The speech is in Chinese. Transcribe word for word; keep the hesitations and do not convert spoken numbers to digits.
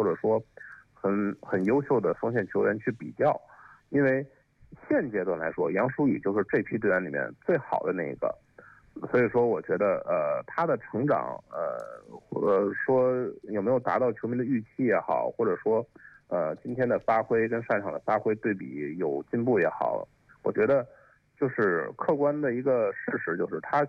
或者说很很优秀的锋线球员去比较，因为现阶段来说，杨舒雨就是这批队员里面最好的那一个，所以说我觉得呃他的成长呃呃说有没有达到球迷的预期也好，或者说呃今天的发挥跟上一场的发挥对比有进步也好，我觉得就是客观的一个事实，就是他